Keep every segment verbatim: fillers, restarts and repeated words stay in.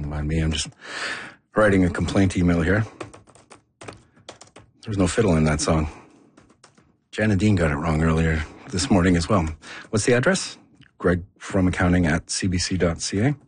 Don't mind me. I'm just writing a complaint email here. There's no fiddle in that song. Jana Dean got it wrong earlier this morning as well. What's the address? Greg from accounting at c b c dot c a.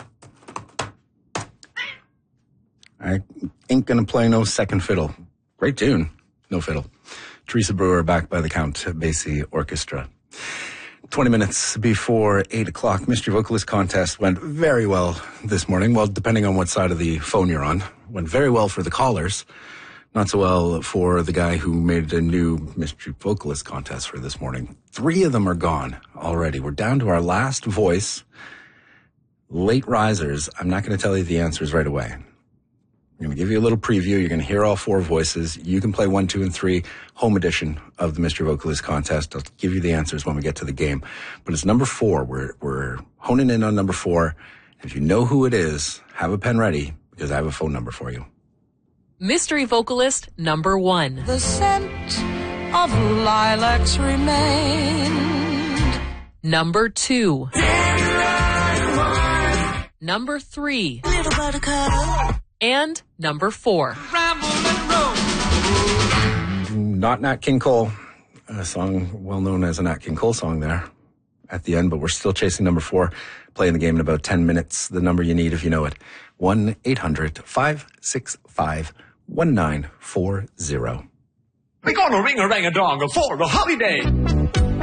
I ain't gonna play no second fiddle. Great tune. No fiddle. Teresa Brewer backed by the Count Basie Orchestra. twenty minutes before eight o'clock, Mystery Vocalist Contest went very well this morning. Well, depending on what side of the phone you're on. Went very well for the callers. Not so well for the guy who made a new Mystery Vocalist Contest for this morning. Three of them are gone already. We're down to our last voice. Late risers. I'm not going to tell you the answers right away. I'm going to give you a little preview. You're going to hear all four voices. You can play one, two, and three, home edition of the Mystery Vocalist Contest. I'll give you the answers when we get to the game. But it's number four. We're, we're honing in on number four. If you know who it is, have a pen ready because I have a phone number for you. Mystery Vocalist number one. The scent of lilacs remained. Number two. Number three. Little buttercup. And number four. Not Nat King Cole, a song well known as a Nat King Cole song there at the end, but we're still chasing number four. Playing the game in about ten minutes. The number you need if you know it. one eight hundred five six five one nine four zero. We're gonna ring a rang a dong for a holiday.